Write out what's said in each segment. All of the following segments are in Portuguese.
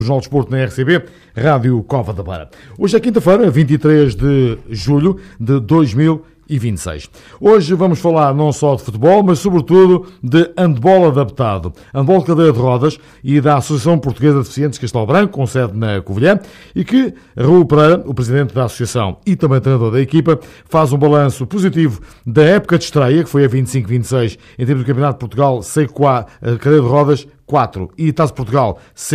Jornal de Desporto na RCB, Rádio Cova da Beira. Hoje é quinta-feira, 23 de julho de 2026. Hoje vamos falar não só de futebol, mas sobretudo de handball adaptado. Handball de cadeira de rodas e da Associação Portuguesa de Deficientes Castelo Branco, com sede na Covilhã, e que Raul Pereira, o presidente da associação e também treinador da equipa, faz um balanço positivo da época de estreia, que foi a 25-26, em termos do Campeonato de Portugal C4, cadeira de rodas 4 e Taça de Portugal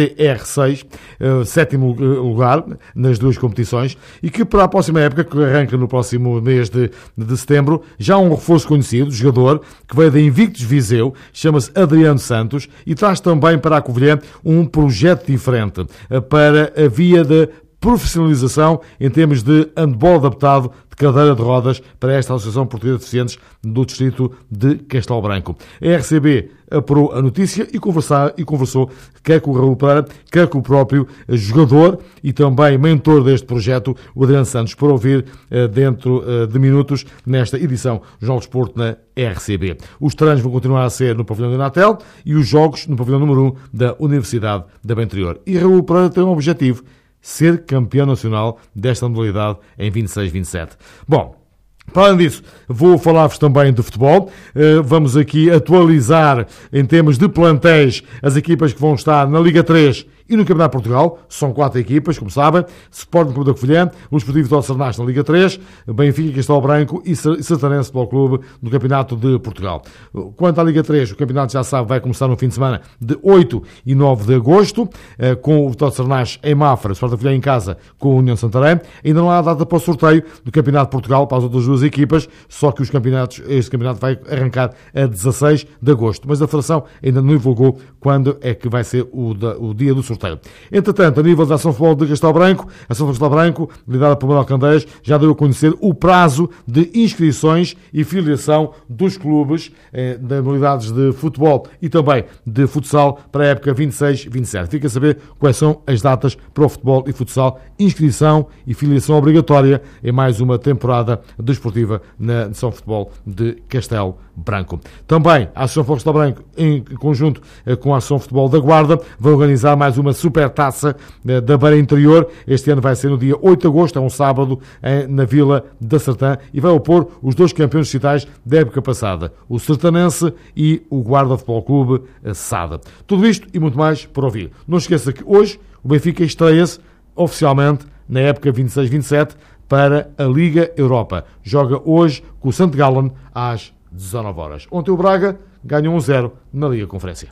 CR6, sétimo lugar nas duas competições, e que para a próxima época, que arranca no próximo mês de setembro, já há um reforço conhecido, jogador, que veio da Invictus Viseu, chama-se Adriano Santos, e traz também para a Covilhã um projeto diferente para a via da profissionalização em termos de handball adaptado de cadeira de rodas para esta Associação Portuguesa de Deficientes do Distrito de Castelo Branco. A RCB apurou a notícia e conversou quer com o Raul Pereira, quer com o próprio jogador e também mentor deste projeto, o Adriano Santos, para ouvir dentro de minutos nesta edição do Jornal de Desporto na RCB. Os treinos vão continuar a ser no pavilhão do Natel e os jogos no pavilhão número 1 da Universidade da Bem Interior. E Raul Pereira tem um objetivo: ser campeão nacional desta modalidade em 26-27. Bom, para além disso, vou falar-vos também de futebol. Vamos aqui atualizar, em termos de plantéis, as equipas que vão estar na Liga 3 e no Campeonato de Portugal. São 4 equipas, como sabem: Sporting Clube da Covilhã, o Desportivo de Alcernache na Liga 3, Benfica, Castelo Branco e Sertanense Futebol Clube no Campeonato de Portugal. Quanto à Liga 3, o campeonato, já sabe, vai começar no fim de semana de 8 e 9 de agosto, com o Vitória de Alcernache em Mafra, Sporting da Covilhã em casa com a União de Santarém. Ainda não há data para o sorteio do Campeonato de Portugal para as outras duas equipas, só que este campeonato vai arrancar a 16 de agosto. Mas a Federação ainda não divulgou quando é que vai ser o dia do sorteio. Entretanto, a nível da Ação Futebol de Castelo Branco, a Ação Futebol de Castelo Branco, liderada por Manuel Candeias, já deu a conhecer o prazo de inscrições e filiação dos clubes de modalidades de futebol e também de futsal para a época 26-27. Fica a saber quais são as datas para o futebol e futsal, inscrição e filiação obrigatória em mais uma temporada desportiva na Ação Futebol de Castelo Branco. Também a Associação Futebol de Castelo Branco, em conjunto com a Ação Futebol da Guarda, vai organizar mais uma supertaça da Beira Interior. Este ano vai ser no dia 8 de agosto, é um sábado, na Vila da Sertã, e vai opor os dois campeões distritais da época passada, o Sertanense e o Guarda Futebol Clube Sada. Tudo isto e muito mais por ouvir. Não esqueça que hoje o Benfica estreia-se oficialmente na época 26-27 para a Liga Europa. Joga hoje com o St. Gallen às 19 horas. Ontem o Braga ganhou 1-0 na Liga Conferência.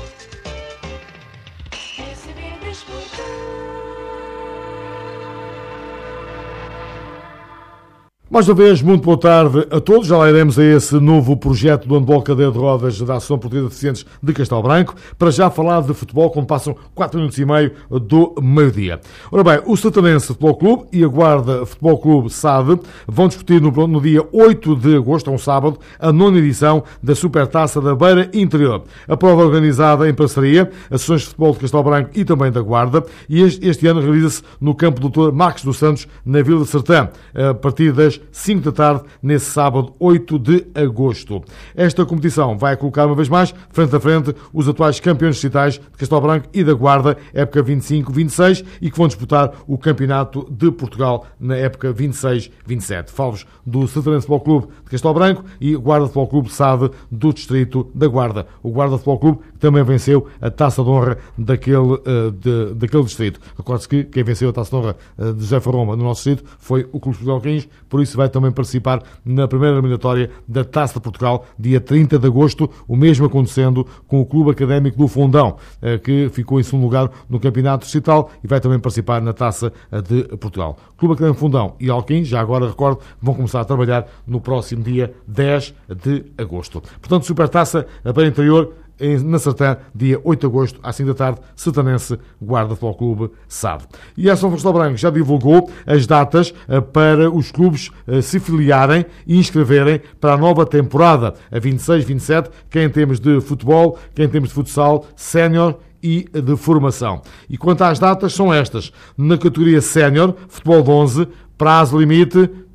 Mais uma vez, muito boa tarde a todos. Já lá iremos a esse novo projeto do handball cadeira de rodas da Associação Portuguesa de Deficientes de Castelo Branco, para já falar de futebol, quando passam 4 minutos e meio do meio-dia. Ora bem, o Sertanense Futebol Clube e a Guarda Futebol Clube SAD vão discutir no dia 8 de agosto, um sábado, a 9ª edição da Supertaça da Beira Interior. A prova organizada em parceria, Associações de Futebol de Castelo Branco e também da Guarda, e este ano realiza-se no campo do Dr. Marcos dos Santos, na Vila de Sertã, a partir das 5 da tarde, nesse sábado, 8 de agosto. Esta competição vai colocar uma vez mais, frente a frente, os atuais campeões distritais de Castelo Branco e da Guarda, época 25-26, e que vão disputar o Campeonato de Portugal na época 26-27. Falo-vos do Sertanense Futebol Clube de Castelo Branco e Guarda Futebol Clube SAD do Distrito da Guarda. O Guarda Futebol Clube também venceu a Taça de Honra daquele distrito. Recorde-se que quem venceu a Taça de Honra de José Farroma no nosso distrito foi o Clube de Alquins, por isso vai também participar na primeira eliminatória da Taça de Portugal, dia 30 de agosto, o mesmo acontecendo com o Clube Académico do Fundão, que ficou em segundo lugar no Campeonato Distrital e vai também participar na Taça de Portugal. Clube Académico do Fundão e Alquins, já agora recordo, vão começar a trabalhar no próximo dia 10 de agosto. Portanto, Supertaça Beira Interior, na Sertã, dia 8 de agosto, às 5 da tarde, Sertanense Guarda Futebol Clube SAD. E a Ação Futebol Branco já divulgou as datas para os clubes se filiarem e inscreverem para a nova temporada, a 26-27, quer em termos de futebol, quer em termos de futsal, sénior e de formação. E quanto às datas, são estas: na categoria sénior, futebol de 11, prazo limite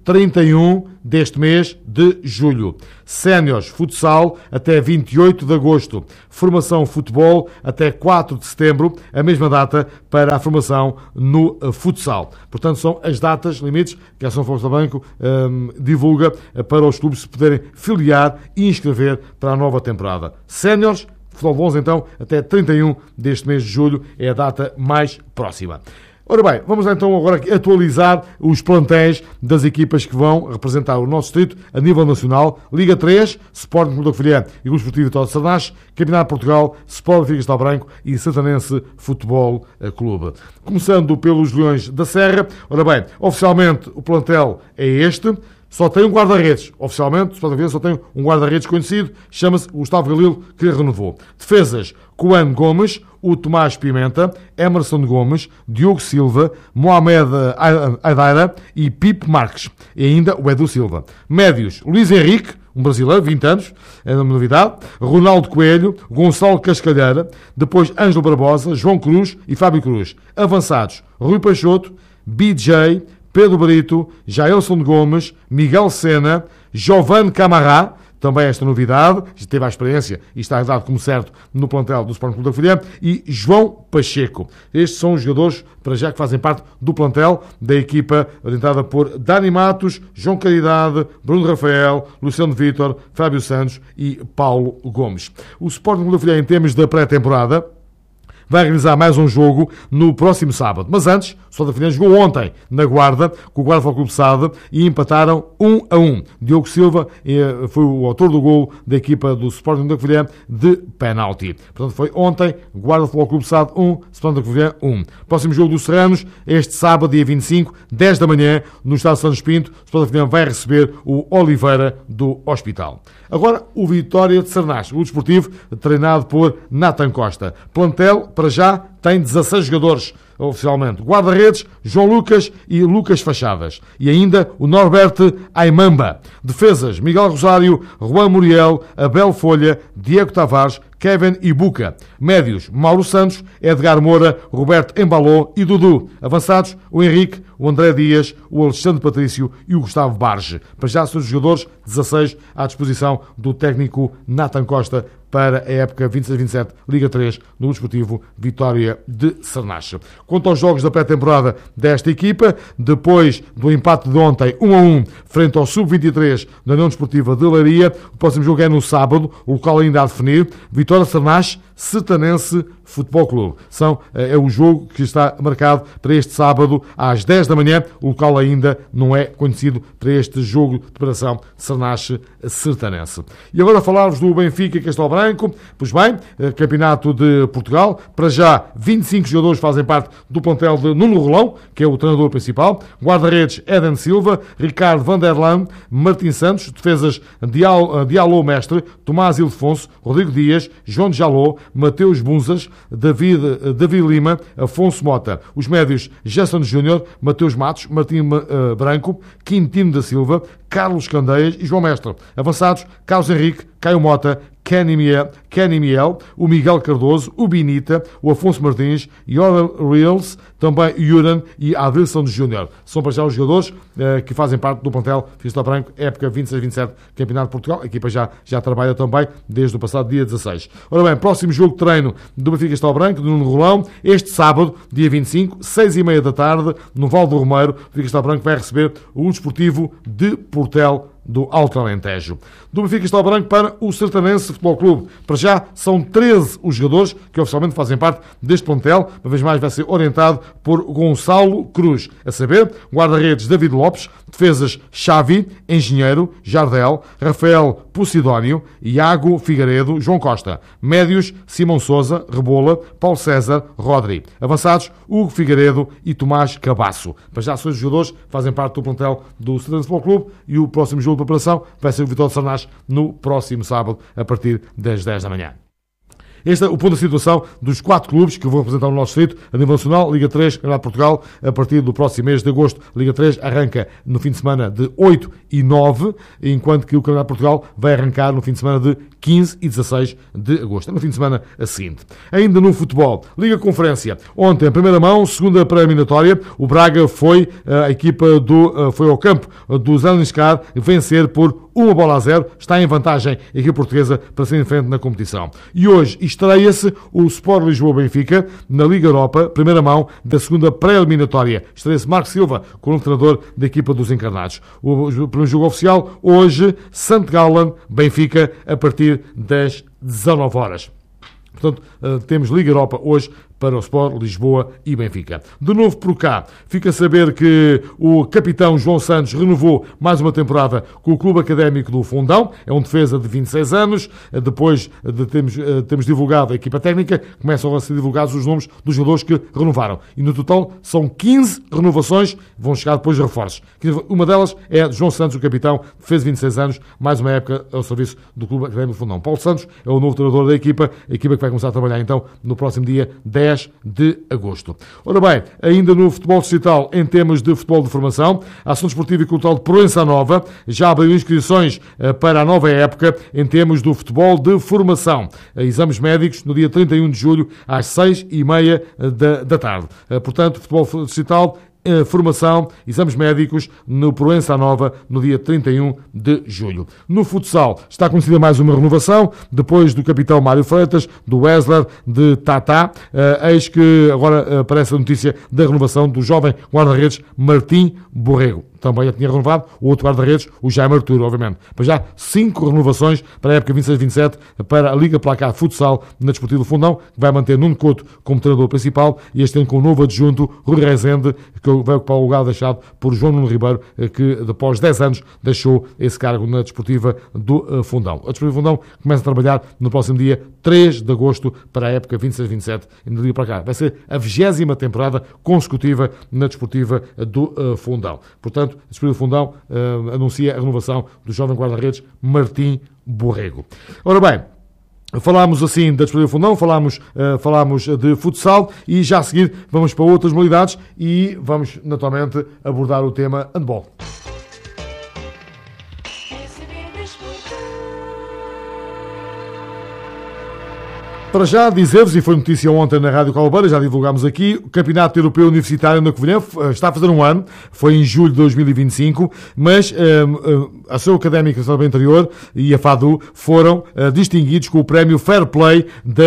31 deste mês de julho. Séniores futsal até 28 de agosto. Formação futebol até 4 de setembro, a mesma data para a formação no futsal. Portanto, são as datas limites que a Ação Futebol Banco divulga para os clubes se poderem filiar e inscrever para a nova temporada. Séniores, futebol 11, então, até 31 deste mês de julho é a data mais próxima. Ora bem, vamos então agora atualizar os plantéis das equipas que vão representar o nosso distrito a nível nacional. Liga 3, Sporting Clube da Covilhã e Grupo Esportivo Vitória de Sarnach, Campeonato de Portugal, Sport Benfica Castelo Branco e Santanense Futebol Clube. Começando pelos Leões da Serra. Ora bem, oficialmente o plantel é este. Só tem um guarda-redes. Oficialmente, só tem um guarda-redes conhecido, chama-se Gustavo Galil, que renovou. Defesas, Coan Gomes, o Tomás Pimenta, Emerson Gomes, Diogo Silva, Mohamed Aidaira e Pipe Marques. E ainda o Edu Silva. Médios, Luís Henrique, um brasileiro, 20 anos, é uma novidade. Ronaldo Coelho, Gonçalo Cascalheira, depois Ângelo Barbosa, João Cruz e Fábio Cruz. Avançados, Rui Peixoto, BJ, Pedro Brito, Jailson Gomes, Miguel Sena, Giovanni Camará, também esta novidade, teve a experiência e está dado como certo no plantel do Sporting Clube da Covilhã, e João Pacheco. Estes são os jogadores, para já, que fazem parte do plantel da equipa orientada por Dani Matos, João Caridade, Bruno Rafael, Luciano Vítor, Fábio Santos e Paulo Gomes. O Sporting Clube da Covilhã, em termos da pré-temporada, vai realizar mais um jogo no próximo sábado. Mas antes, o Sporting Clube jogou ontem na Guarda, com o Guarda Futebol Clube Sade, e empataram 1-1. Diogo Silva foi o autor do golo da equipa do Sporting da Covilhã de penalti. Portanto, foi ontem, Guarda Futebol Clube Sade 1, Sporting da Covilhã 1. Próximo jogo dos Serranos, este sábado, dia 25, 10 da manhã, no Estádio Santos Pinto, o Sporting da Covilhã vai receber o Oliveira do Hospital. Agora, o Vitória de Sarnach, o desportivo treinado por Nathan Costa. Plantel, para já, tem 16 jogadores oficialmente. Guarda-redes, João Lucas e Lucas Fachadas. E ainda o Norberto Aimamba. Defesas, Miguel Rosário, Juan Muriel, Abel Folha, Diego Tavares, Kevin Ibuca. Médios, Mauro Santos, Edgar Moura, Roberto Embaló e Dudu. Avançados, o Henrique, o André Dias, o Alexandre Patrício e o Gustavo Barge. Para já são os jogadores 16 à disposição do técnico Nathan Costa para a época 26-27, Liga 3, no Desportivo Vitória de Sarnach. Quanto aos jogos da pré-temporada desta equipa, depois do empate de ontem, 1-1, frente ao Sub-23 da União Desportiva de Leiria, o próximo jogo é no sábado, o local ainda a definir, Vitória de Sarnach, Sertanense Futebol Clube. É o jogo que está marcado para este sábado às 10 da manhã. O local ainda não é conhecido para este jogo de preparação Sarnach Sertanense. E agora falar-vos do Benfica e Castelo Branco. Pois bem, Campeonato de Portugal. Para já, 25 jogadores fazem parte do plantel de Nuno Rolão, que é o treinador principal. Guarda-redes, Eden Silva, Ricardo Van der Laan, Martim Santos. Defesas, Diallo Mestre, Tomás Ildefonso, Rodrigo Dias, João de Jaló, Mateus Bunzas, David Lima, Afonso Mota. Os médios, Jason Júnior, Mateus Matos, Martim Branco, Quintino da Silva, Carlos Candeias e João Mestre. Avançados, Carlos Henrique, Caio Mota, Kenny Miel, o Miguel Cardoso, o Binita, o Afonso Martins, Yoel Reels, também Yuran e Adilson Júnior. São para já os jogadores que fazem parte do plantel Castelo Branco, época 26-27, Campeonato de Portugal. A equipa já trabalha também desde o passado dia 16. Ora bem, próximo jogo de treino do Benfica Castelo Branco, do Nuno Rolão, este sábado, dia 25, 6h30 da tarde, no Val do Romeiro. O Benfica Castelo Branco vai receber o Desportivo de Portel do Alto Alentejo. Do Benfica Castelo Branco para o Sertanense Futebol Clube. Para já são 13 os jogadores que oficialmente fazem parte deste plantel. Uma vez mais vai ser orientado por Gonçalo Cruz. A saber, guarda-redes David Lopes, defesas Xavi, Engenheiro, Jardel, Rafael Posidónio, Iago Figueiredo, João Costa. Médios, Simão Sousa, Rebola, Paulo César, Rodri. Avançados, Hugo Figueiredo e Tomás Cabasso. Para já são os jogadores que fazem parte do plantel do Sertanense Futebol Clube, e o próximo jogo de preparação vai ser o Vitória de Sarnach no próximo sábado, a partir das 10 da manhã. Este é o ponto da situação dos 4 clubes que vão representar o nosso distrito a nível nacional. Liga 3, Campeonato de Portugal, a partir do próximo mês de agosto. Liga 3 arranca no fim de semana de 8 e 9, enquanto que o Campeonato de Portugal vai arrancar no fim de semana de 15 e 16 de agosto. É no fim de semana seguinte. Ainda no futebol, Liga Conferência. Ontem, a primeira mão, segunda pré-eliminatória, o Braga foi ao campo do Zaniscar vencer por 1-0, está em vantagem a equipe portuguesa para seguir em frente na competição. E hoje estreia-se o Sport Lisboa-Benfica na Liga Europa, primeira mão da segunda pré-eliminatória. Estreia-se Marco Silva, como treinador da equipa dos encarnados. O primeiro jogo oficial, hoje, St. Gallen, Benfica, a partir das 19 horas. Portanto, temos Liga Europa hoje para o Sport, Lisboa e Benfica. De novo por cá, fica a saber que o capitão João Santos renovou mais uma temporada com o Clube Académico do Fundão. É um defesa de 26 anos. Depois de termos divulgado a equipa técnica, começam a ser divulgados os nomes dos jogadores que renovaram. E no total são 15 renovações, vão chegar depois reforços. Uma delas é João Santos, o capitão, defesa de 26 anos, mais uma época ao serviço do Clube Académico do Fundão. Paulo Santos é o novo treinador da equipa, a equipa que vai começar a trabalhar então no próximo dia 10 de agosto. Ora bem, ainda no futebol distrital, em termos de futebol de formação, a Ação Desportiva e Cultural de Proença Nova já abriu inscrições para a nova época em termos do futebol de formação. Exames médicos no dia 31 de julho às 6h30 da tarde. Portanto, futebol distrital, formação, exames médicos no Proença Nova no dia 31 de julho. No futsal está conhecida mais uma renovação, depois do capitão Mário Freitas, do Wesley, de Tatá, eis que agora aparece a notícia da renovação do jovem guarda-redes Martim Borrego. Também já tinha renovado o outro guarda-redes, o Jaime Arturo, obviamente. Mas já 5 renovações para a época 26-27 para a Liga Placar Futsal na Desportiva do Fundão, que vai manter Nuno Couto como treinador principal e este ano com o novo adjunto, Rui Rezende, que vai ocupar o lugar deixado por João Nuno Ribeiro, que após 10 anos deixou esse cargo na Desportiva do Fundão. A Desportiva do Fundão começa a trabalhar no próximo dia 3 de agosto para a época 26-27 na Liga Placar. Vai ser a 20ª temporada consecutiva na Desportiva do Fundão. Portanto, a Desportiva do Fundão anuncia a renovação do jovem guarda-redes Martim Borrego. Ora bem, falámos assim da Desportiva do Fundão, falámos de futsal e já a seguir vamos para outras modalidades e vamos naturalmente abordar o tema handball. Para já dizer-vos, e foi notícia ontem na Rádio Calbeira, já divulgámos aqui, o Campeonato Europeu Universitário na Covilhã está a fazer um ano, foi em julho de 2025, mas a Ação Académica do Estado Interior e a FADU foram distinguidos com o prémio Fair Play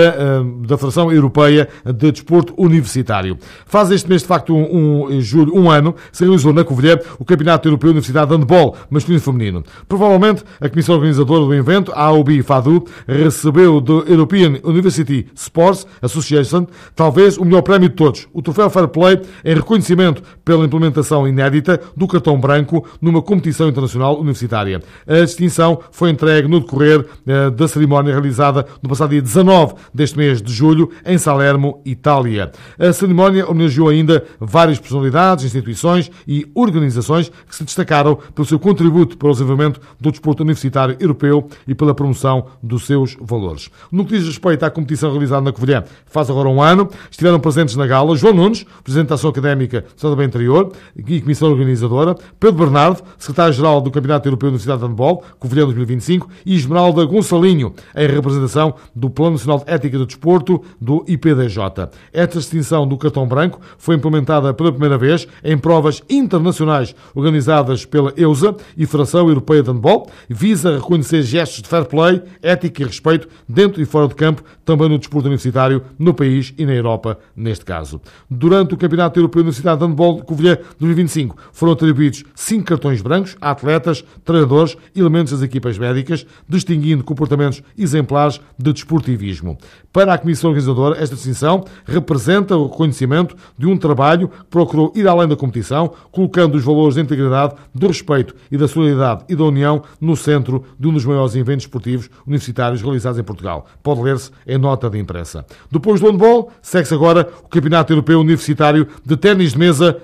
da Federação Europeia de Desporto Universitário. Faz este mês, de facto, julho, um ano, se realizou na Covilhã o Campeonato Europeu Universitário de Handball masculino e feminino. Provavelmente, a comissão organizadora do evento, a AUB FADU, recebeu do European University Sports Association, talvez o melhor prémio de todos, o Troféu Fair Play, em reconhecimento pela implementação inédita do cartão branco numa competição internacional universitária. A distinção foi entregue no decorrer da cerimónia realizada no passado dia 19 deste mês de julho, em Salerno, Itália. A cerimónia homenageou ainda várias personalidades, instituições e organizações que se destacaram pelo seu contributo para o desenvolvimento do desporto universitário europeu e pela promoção dos seus valores. No que diz respeito à competição realizada na Covilhã, faz agora um ano, estiveram presentes na gala João Nunes, Presidente da Ação Académica do Estado do Interior e Comissão Organizadora, Pedro Bernardo, Secretário-Geral do Campeonato Europeu de Universidade de Handball, Covilhã 2025, e Esmeralda Gonçalinho, em representação do Plano Nacional de Ética do Desporto, do IPDJ. Esta distinção do cartão branco foi implementada pela primeira vez em provas internacionais organizadas pela EUSA e Federação Europeia de Handball, visa reconhecer gestos de fair play, ética e respeito dentro e fora de campo, também no desporto universitário, no país e na Europa, neste caso. Durante o Campeonato Europeu de Universidade de Handball de Covilhã 2025, foram atribuídos 5 cartões brancos a atletas, treinadores e elementos das equipas médicas, distinguindo comportamentos exemplares de desportivismo. Para a Comissão Organizadora, esta distinção representa o reconhecimento de um trabalho que procurou ir além da competição, colocando os valores da integridade, do respeito e da solidariedade e da união no centro de um dos maiores eventos esportivos universitários realizados em Portugal. Pode ler-se em nota de imprensa. Depois do handball, segue-se agora o Campeonato Europeu Universitário de Ténis de Mesa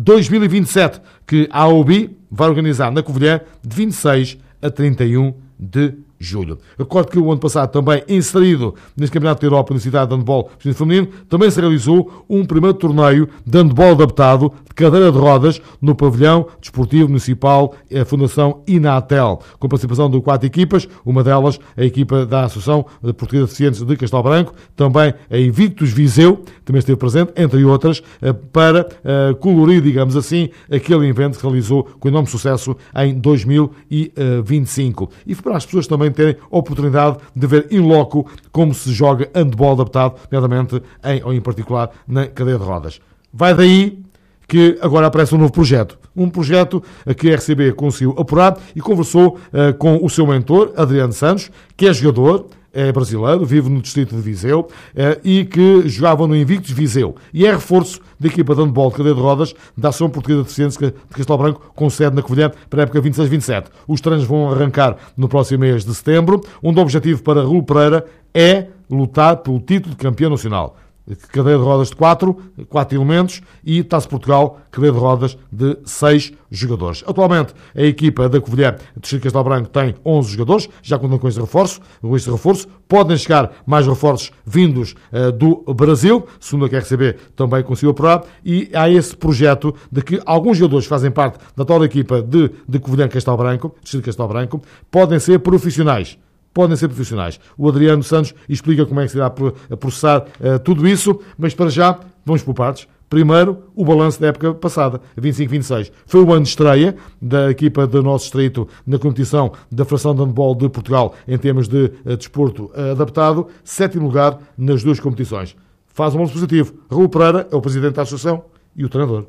2027, que a AOB vai organizar na Covilhã de 26 a 31 de julho. Recordo que o ano passado, também inserido neste Campeonato da Europa Universidade de Handball Feminino, também se realizou um primeiro torneio de handball adaptado de cadeira de rodas no pavilhão desportivo municipal, a Fundação Inatel, com participação de 4 equipas, uma delas a equipa da Associação Portuguesa de Deficientes de Castelo Branco, também a Invictus Viseu, também esteve presente, entre outras, para colorir, digamos assim, aquele evento que se realizou com enorme sucesso em 2025. E para as pessoas também terem a oportunidade de ver in loco como se joga handball adaptado, nomeadamente em particular na cadeira de rodas. Vai daí que agora aparece um novo projeto. Um projeto que a RCB conseguiu apurar e conversou com o seu mentor, Adriano Santos, que é jogador, é brasileiro, vive no distrito de Viseu e que jogava no Invictus Viseu. E é reforço da equipa de handball de cadeira de rodas da Ação Portuguesa de Deficientes de Castelo Branco, com sede na Covilhã para a época 26-27. Os treinos vão arrancar no próximo mês de setembro, onde o objetivo para Raul Pereira é lutar pelo título de campeão nacional. Cadeira de rodas de 4 elementos e Taça Portugal, cadeira de rodas de 6 jogadores. Atualmente, a equipa da Covilhã do Distrito de Castelo Branco tem 11 jogadores, já contam com este reforço. Podem chegar mais reforços vindos do Brasil, segundo a RCB também conseguiu apurar, e há esse projeto de que alguns jogadores que fazem parte da tal equipa de Covilhã Castelo Branco, Distrito de Castelo Branco, podem ser profissionais. O Adriano Santos explica como é que se irá a processar tudo isso, mas para já, vamos por partes. Primeiro, o balanço da época passada, 25-26. Foi o ano de estreia da equipa do nosso distrito na competição da Federação de Handball de Portugal em termos de desporto adaptado, 7º lugar nas 2 competições. Faz um balanço positivo. Raul Pereira é o presidente da associação e o treinador.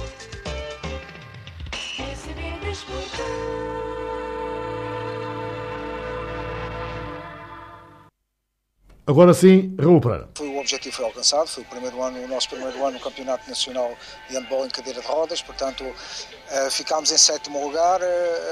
Agora sim, Raul Pereira. O objetivo foi alcançado, foi o nosso primeiro ano no Campeonato Nacional de Handball em cadeira de rodas, portanto ficámos em 7º lugar,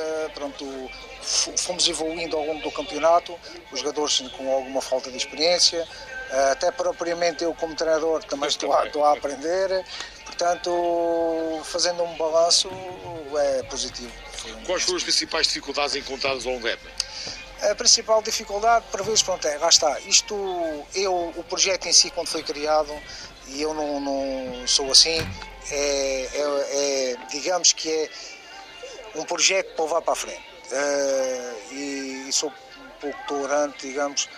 fomos evoluindo ao longo do campeonato, os jogadores com alguma falta de experiência, até propriamente eu como treinador também estou a aprender, portanto fazendo um balanço é positivo. Quais foram as principais dificuldades encontradas ao longo da época? A principal dificuldade, por vezes, lá está. O projeto em si, quando foi criado, e eu não sou assim, digamos que é um projeto para levar para a frente. E sou um pouco tolerante, digamos,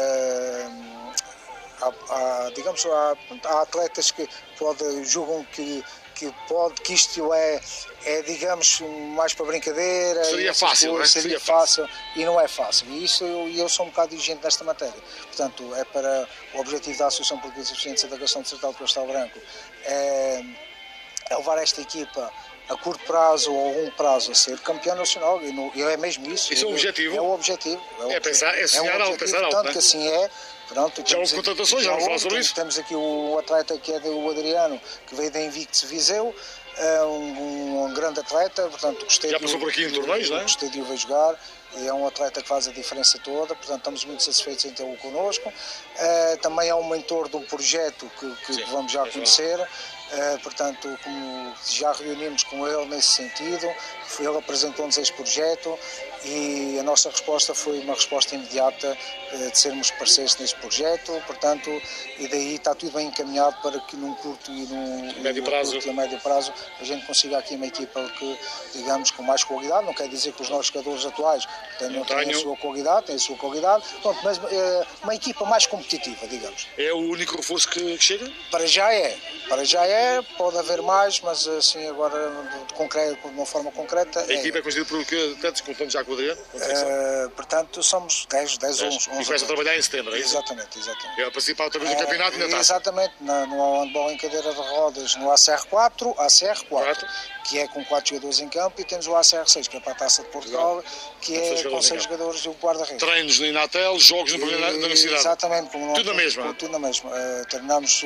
há atletas que julgam que isto é digamos, mais para brincadeira. Seria fácil, não é? Seria fácil e não é fácil. E eu sou um bocado exigente nesta matéria. Portanto, é para o objetivo da Associação Portuguesa de Deficientes da Educação Distrital de Castelo Branco é levar esta equipa a curto prazo ou a longo prazo a ser campeão nacional, e é mesmo isso. Isso é o objetivo? É o objetivo. É sonhar alto, pensar alto. Tanto que assim é. Pronto, já houve contratações, já vamos falar sobre isso. Temos aqui o atleta que é o Adriano, que veio da Invictus Viseu, um grande atleta, portanto gostei. Já passou por aqui em torneios, não é? Gostei de o ver jogar, é um atleta que faz a diferença toda, portanto estamos muito satisfeitos em tê-lo connosco. Também é um mentor do projeto que vamos já conhecer. Portanto, como já reunimos com ele nesse sentido, ele apresentou-nos este projeto e a nossa resposta foi uma resposta imediata de sermos parceiros neste projeto, portanto, e daí está tudo bem encaminhado para que num curto e a médio prazo a gente consiga aqui uma equipa que, digamos, com mais qualidade. Não quer dizer que os nossos jogadores atuais não tenham a sua qualidade, pronto, mas uma equipa mais competitiva, digamos. É o único reforço que chega? Para já é, pode haver mais, mas assim agora de uma forma concreta. A equipa é conhecida por que tantos, contando já com o Adriano? Portanto, somos 10, 11. E começa a trabalhar em setembro, é isso? Exatamente. É a participar outra vez do campeonato ainda está? Exatamente, no handball em cadeira de rodas, no ACR4, que é com 4 jogadores em campo, e temos o ACR6, que é para a Taça de Portugal, que é com 6 jogadores e o guarda-redes. Treinos no Inatel, jogos no primeiro da universidade. Exatamente. Tudo na mesma. Treinamos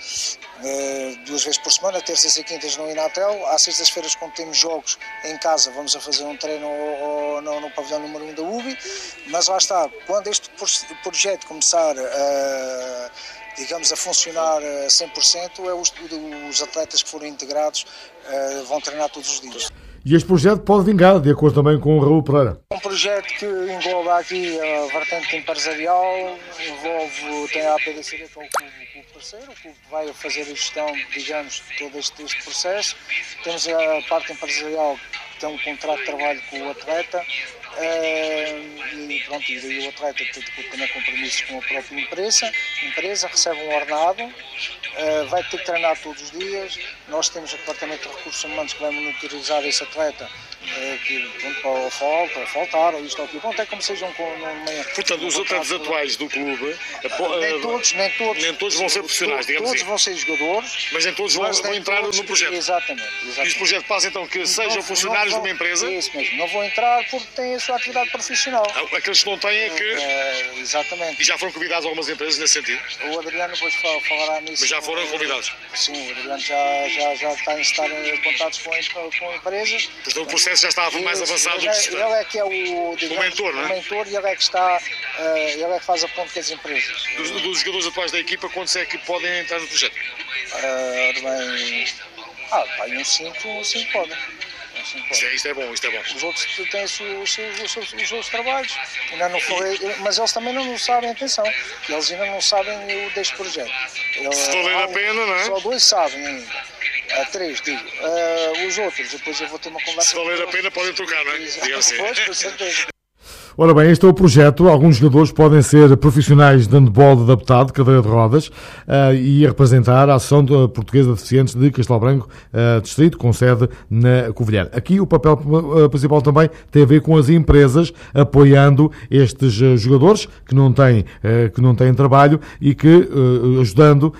2 vezes por semana, terças e quintas no Inatel. Às sextas-feiras, quando temos jogos em casa, vamos a fazer um treino no pavilhão número 1 da UBI. Mas lá está, quando este projeto começar digamos, a funcionar a 100%, os atletas que forem integrados vão treinar todos os dias. E este projeto pode vingar, de acordo também com o Raul Pereira. Um projeto que engloba aqui a vertente empresarial, tem a APDCD, que é o clube parceiro, o clube que vai fazer a gestão, digamos, de todo este processo. Temos a parte empresarial, que tem um contrato de trabalho com o atleta, e pronto, e daí o atleta tem também compromissos com a própria empresa recebe um ordenado, vai ter que treinar todos os dias. Nós temos o departamento de recursos humanos que vai monitorizar esse atleta, que pronto, pode faltar, ou isto ou aquilo. Pronto, é como sejam com uma... Portanto, os atletas atuais do clube, nem todos vão ser profissionais, digamos assim. Todos vão ser jogadores. Mas nem todos vão entrar no projeto. Exatamente. E este projeto passa então que sejam funcionários de uma empresa? É isso mesmo, não vão entrar porque têm a sua atividade profissional. Aqueles que não têm é que... Exatamente. E já foram convidados algumas empresas nesse sentido? O Adriano depois falará nisso. Mas já foram convidados? Sim, o Adriano já está em estar em contatos com empresas. Portanto, o processo já está mais avançado do que se espera. Ele é que é o mentor, não é? O mentor, e ele é que está, ele é que faz a ponte com as empresas. Dos jogadores atuais da equipa, quantos é que podem entrar no projeto? Uns 5 podem. Isto é bom. Os outros têm os seus trabalhos. Ainda não foi, mas eles também não sabem, atenção, eles ainda não sabem deste projeto. Se valer a pena, não é? Só 2 sabem ainda. 3, digo. Os outros, depois eu vou ter uma conversa. Se valer a pena, podem trocar, não é? Assim. Pois, com certeza. Ora bem, este é o projeto. Alguns jogadores podem ser profissionais de handball adaptado, cadeira de rodas, e representar a Associação Portuguesa de Deficientes de Castelo Branco, distrito, com sede na Covilhã. Aqui o papel principal também tem a ver com as empresas apoiando estes jogadores que não têm trabalho e que ajudando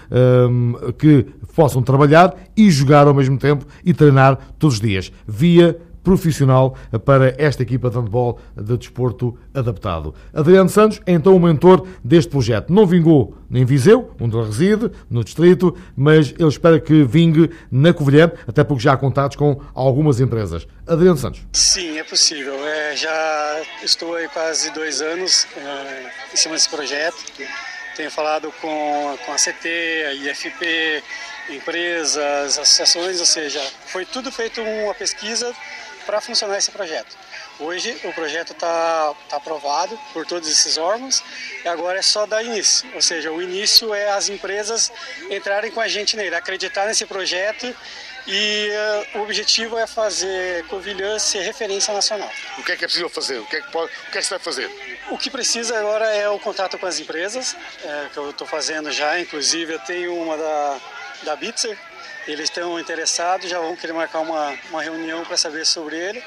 que possam trabalhar e jogar ao mesmo tempo e treinar todos os dias, via profissional para esta equipa de handball de desporto adaptado. Adriano Santos é então o mentor deste projeto. Não vingou em Viseu, onde ele reside, no distrito, mas ele espera que vingue na Covilhã, até porque já há contatos com algumas empresas. Adriano Santos. Sim, é possível. Já estou aí quase 2 anos em cima desse projeto. Tenho falado com a CT, a IFP, empresas, associações, ou seja, foi tudo feito uma pesquisa para funcionar esse projeto. Hoje o projeto está aprovado por todos esses órgãos e agora é só dar início. Ou seja, o início é as empresas entrarem com a gente nele, acreditar nesse projeto, e o objetivo é fazer Covilhã ser referência nacional. O que é possível fazer? O que é que se vai fazer? O que precisa agora é o contato com as empresas, que eu estou fazendo já. Inclusive eu tenho uma da Bitzer. Eles estão interessados, já vão querer marcar uma reunião para saber sobre ele.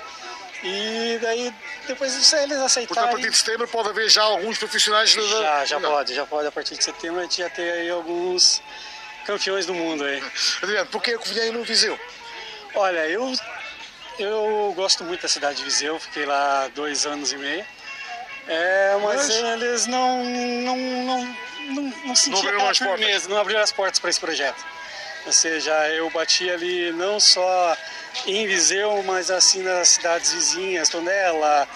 E daí, depois disso, eles aceitarem... Portanto, a partir de setembro pode haver já alguns profissionais... Já pode. A partir de setembro a gente já tem aí alguns campeões do mundo aí. Adriano, por que a Covilhã e não Viseu? Olha, eu gosto muito da cidade de Viseu, fiquei lá 2 anos e meio. Mas eles não sentiam a firmeza, não abriram as portas para esse projeto. Ou seja, eu bati ali não só em Viseu, mas assim nas cidades vizinhas, Tondela.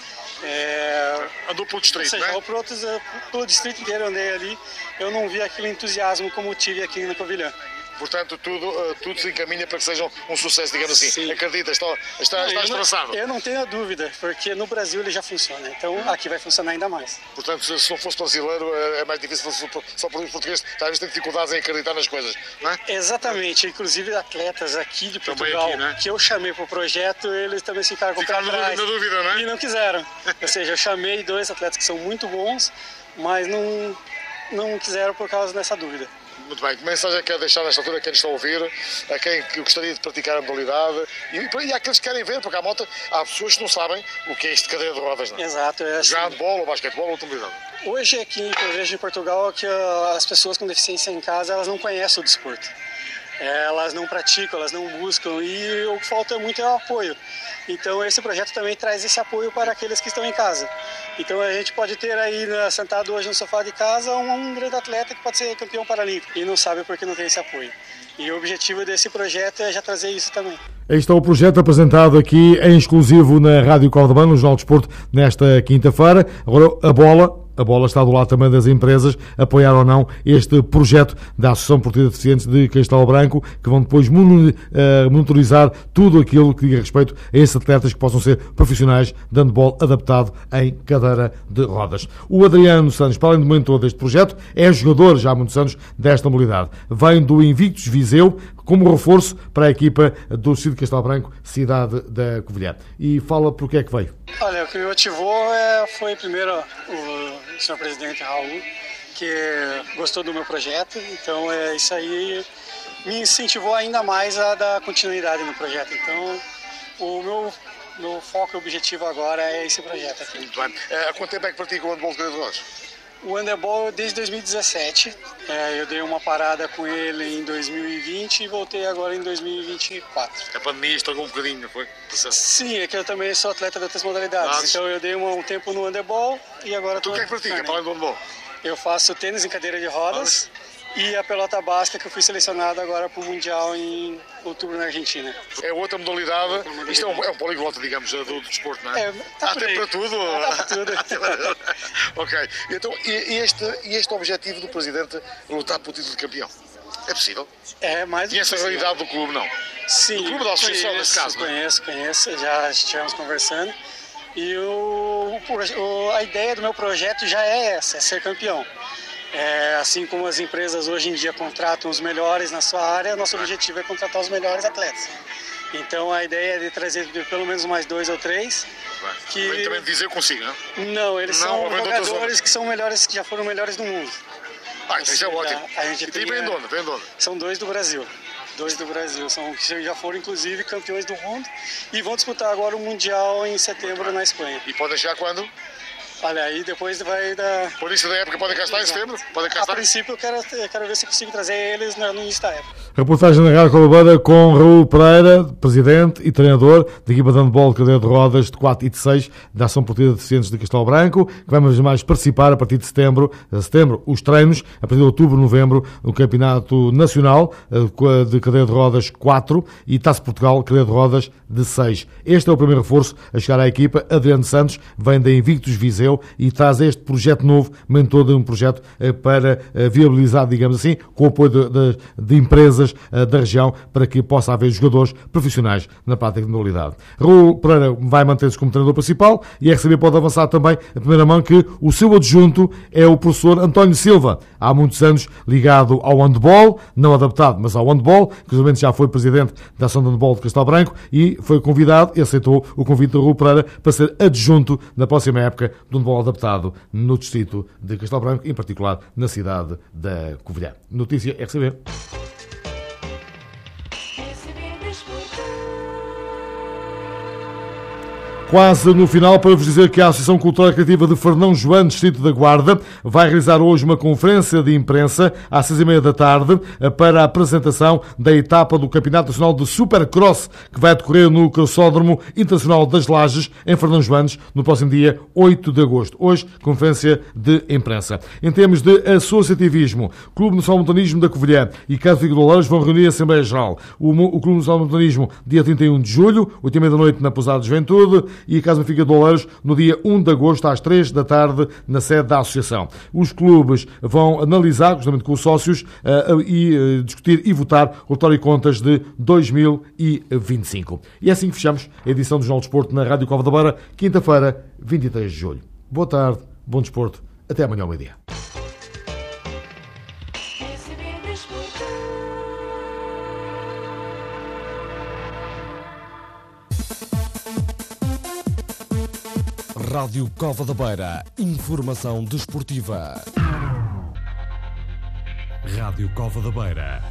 Andou pelo distrito, ou seja, pelo distrito inteiro andei ali. Eu não vi aquele entusiasmo como tive aqui na Covilhã. Portanto, tudo se encaminha para que seja um sucesso, digamos assim. Sim. Acredita, está esperançado? Eu não tenho a dúvida, porque no Brasil ele já funciona, então aqui vai funcionar ainda mais. Portanto, se não fosse brasileiro, é mais difícil, só por português, talvez tenha dificuldades em acreditar nas coisas, não é? Exatamente, inclusive atletas aqui de Portugal, aqui, né? Que eu chamei para o projeto, eles também ficaram com o pé atrás. Na dúvida, né? E não quiseram. Ou seja, eu chamei 2 atletas que são muito bons, mas não quiseram por causa dessa dúvida. Muito bem, que mensagem é que quer deixar nesta altura a quem nos está a ouvir, a quem gostaria de praticar a modalidade e àqueles que querem ver, porque há pessoas que não sabem o que é isto de cadeira de rodas, não é? Exato, é assim. Jogar handball ou basquetebol ou outra modalidade. Hoje aqui eu vejo em Portugal que as pessoas com deficiência em casa, elas não conhecem o desporto. Elas não praticam, elas não buscam, e o que falta muito é o apoio. Então esse projeto também traz esse apoio para aqueles que estão em casa. Então a gente pode ter aí sentado hoje no sofá de casa um grande atleta que pode ser campeão paralímpico e não sabe porque não tem esse apoio. E o objetivo desse projeto é já trazer isso também. Este é o projeto apresentado aqui em exclusivo na Rádio Caldebano, no Jornal de Desporto, nesta quinta-feira. Agora a bola a bola está do lado também das empresas, apoiar ou não este projeto da Associação Portuguesa de Deficientes de Castelo Branco, que vão depois monitorizar tudo aquilo que diga respeito a esses atletas que possam ser profissionais de handball adaptado em cadeira de rodas. O Adriano Santos, para além do mentor deste projeto, é jogador já há muitos anos desta modalidade. Vem do Invictus Viseu como reforço para a equipa do CID Castelo Branco, cidade da Covilhã. E fala por que é que veio. Olha, o que me motivou foi primeiro o senhor presidente Raul, que gostou do meu projeto, então isso aí me incentivou ainda mais a dar continuidade no projeto. Então, o meu foco e objetivo agora é esse projeto aqui. Muito bem. Há quanto tempo é que pratica o handball de cadeira de rodas? O handebol desde 2017, eu dei uma parada com ele em 2020 e voltei agora em 2024. A pandemia estragou um bocadinho, não foi? Sim, é que eu também sou atleta de outras modalidades, então eu dei um tempo no handebol e agora estou... Tu o que é que pratica, para além do handebol? Eu faço tênis em cadeira de rodas e a pelota basca, que eu fui selecionado agora para o Mundial em outubro na Argentina. É outra modalidade. Isto é um poliglota, digamos, do desporto, não é? Há tempo para tudo. Há para tudo. Ok. Então, e este objetivo do Presidente, lutar pelo título de campeão? É possível? É mais do que essa realidade do clube, não? Sim. Do clube da associação, nesse caso, conheço. Já estivemos conversando. E a ideia do meu projeto já é essa, é ser campeão. Assim como as empresas hoje em dia contratam os melhores na sua área, nosso objetivo é contratar os melhores atletas. Então a ideia é de trazer pelo menos mais 2 ou 3. Que também dizer consigo, não? Não, eles são jogadores que são melhores, que já foram melhores do mundo. Então isso é ótimo. E vem de onde? São 2 do Brasil. 2 do Brasil, que já foram inclusive campeões do mundo e vão disputar agora o Mundial em setembro na Espanha. E podem chegar quando? Olha, aí depois vai dar... Por isso da época podem cá estar em setembro? A princípio eu quero ver se consigo trazer eles no início da época. Reportagem na Rádio Colabada com Raul Pereira, presidente e treinador da equipa de handball de cadeira de rodas de 4 e de 6 da Ação Portuguesa de Deficientes de Castelo Branco, que vai mais participar a partir de setembro, os treinos, a partir de outubro, novembro, no Campeonato Nacional de cadeira de rodas 4 e Taça Portugal, cadeira de rodas de 6. Este é o primeiro reforço a chegar à equipa. Adriano Santos vem da Invictus Viseu e traz este projeto novo, mentor de um projeto para viabilizar, digamos assim, com o apoio de empresas da região, para que possa haver jogadores profissionais na prática de modalidade. Raul Pereira vai manter-se como treinador principal e a RCB pode avançar também a primeira mão que o seu adjunto é o professor António Silva, há muitos anos ligado ao handball, não adaptado, mas ao handball, que já foi presidente da Ação de Handball de Castelo Branco e foi convidado e aceitou o convite de Raul Pereira para ser adjunto na próxima época do handball adaptado no distrito de Castelo Branco, em particular na cidade da Covilhã. Notícia RCB. Quase no final, para vos dizer que a Associação Cultural e Criativa de Fernão João, Distrito da Guarda, vai realizar hoje uma conferência de imprensa às 6h30 da tarde para a apresentação da etapa do Campeonato Nacional de Supercross, que vai decorrer no Crossódromo Internacional das Lajes, em Fernão João, no próximo dia 8 de agosto. Hoje, conferência de imprensa. Em termos de associativismo, Clube Nacional de Montanismo da Covilhã e Casa Figo de Oleiros vão reunir a Assembleia Geral. O Clube Nacional de Montanismo, dia 31 de julho, 8h30 da noite, na Pousada de Juventude, e a Casa Benfica de Oleiros no dia 1 de agosto às 3 da tarde na sede da Associação. Os clubes vão analisar, justamente com os sócios, e discutir e votar o relatório de contas de 2025. E é assim que fechamos a edição do Jornal do Desporto na Rádio Cova da Beira, quinta-feira, 23 de julho. Boa tarde, bom desporto, até amanhã ao meio-dia. Rádio Cova da Beira. Informação desportiva. Rádio Cova da Beira.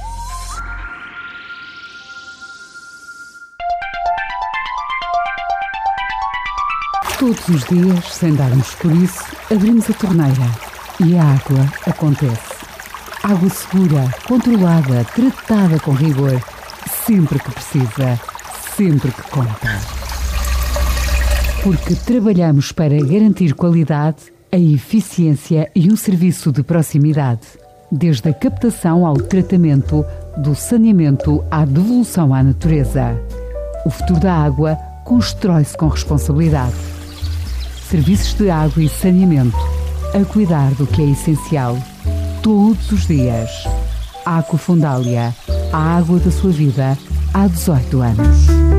Todos os dias, sem darmos por isso, abrimos a torneira e a água acontece. Água segura, controlada, tratada com rigor. Sempre que precisa, sempre que conta. Porque trabalhamos para garantir qualidade, a eficiência e um serviço de proximidade. Desde a captação ao tratamento, do saneamento à devolução à natureza. O futuro da água constrói-se com responsabilidade. Serviços de água e saneamento. a cuidar do que é essencial, todos os dias. Aqua Fundalia, a água da sua vida, há 18 anos.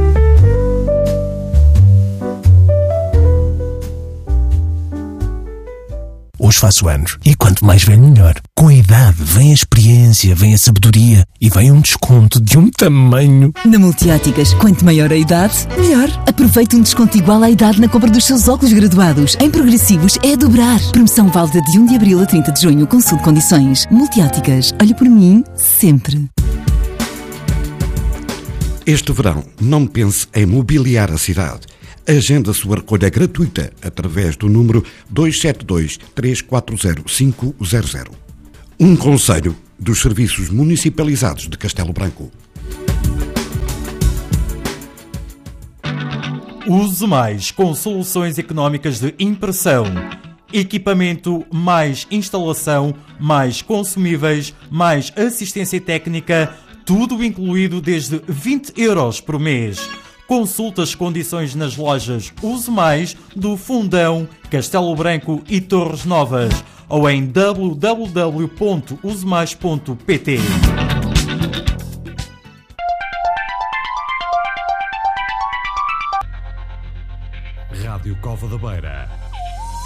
Hoje faço anos e quanto mais velho melhor. Com a idade vem a experiência, vem a sabedoria e vem um desconto de um tamanho. Na Multióticas, quanto maior a idade, melhor. Aproveite um desconto igual à idade na compra dos seus óculos graduados. Em progressivos é a dobrar. Promoção válida de 1 de abril a 30 de junho. Consulte condições. Multióticas, olhe por mim sempre. Este verão, não pense em mobiliar a cidade. Agende a sua recolha gratuita através do número 272-340-500. Um conselho dos Serviços Municipalizados de Castelo Branco. Use Mais com soluções económicas de impressão. Equipamento mais instalação, mais consumíveis, mais assistência técnica, tudo incluído desde 20 € por mês. Consulte as condições nas lojas Use Mais do Fundão, Castelo Branco e Torres Novas ou em www.usemais.pt. Rádio Cova da Beira.